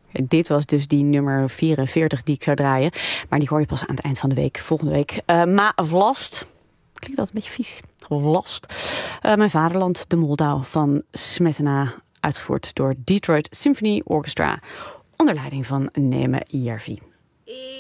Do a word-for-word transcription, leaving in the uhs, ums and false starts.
Dit was dus die nummer vierenveertig die ik zou draaien. Maar die hoor je pas aan het eind van de week, volgende week. Uh, Ma Vlast. Klinkt dat een beetje vies. Vlast. Uh, mijn vaderland, de Moldau van Smetana. Uitgevoerd door Detroit Symphony Orchestra. Onder leiding van Neme Järvi.